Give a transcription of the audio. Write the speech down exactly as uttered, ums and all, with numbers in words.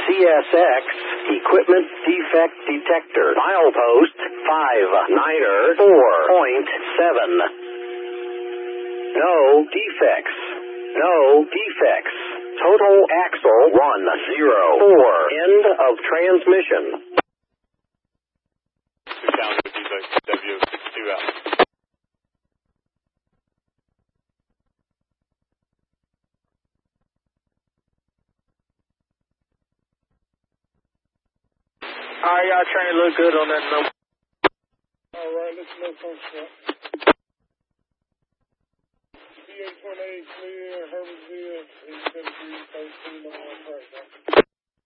C S X, equipment defect detector, milepost five niner four point seven. No defects. No defects. Total axle one zero four. End of transmission. Down to defect W sixty-two out. Alright, y'all train look good on that number. Alright, let's know something. B eight one eight clear, Herbertsville, eight seven three, thirteen on one track.